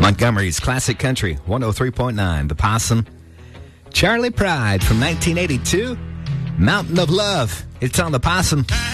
Montgomery's Classic Country, 103.9. The Possum. Charlie Pride from 1982. Mountain of Love. It's on The Possum.